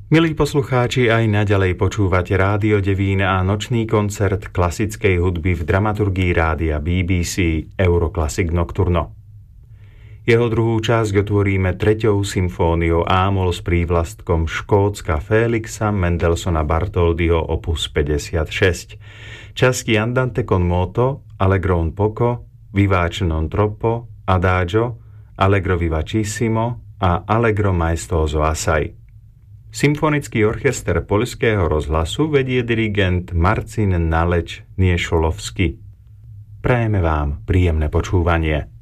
Milí poslucháči, aj naďalej počúvate Rádio Devín a nočný koncert klasickej hudby v dramaturgii rádia BBC Euroclassic Nocturno. Jeho druhú časť otvoríme 3. symfóniou Ámol s prívlastkom Škótska Felixa Mendelssohna Bartholdyho opus 56. Časti Andante con moto, Allegro un poco, Vivace non troppo, Adagio, Allegro vivacissimo a Allegro maestoso assai. Symfonický orchester Poľského rozhlasu vedie dirigent Marcin Naleč Niešolovský. Prajeme vám príjemné počúvanie.